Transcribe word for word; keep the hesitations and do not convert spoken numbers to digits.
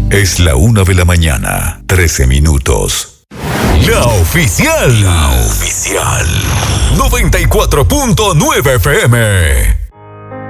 Es la una de la mañana, trece minutos. La oficial. La oficial. noventa y cuatro punto nueve F M.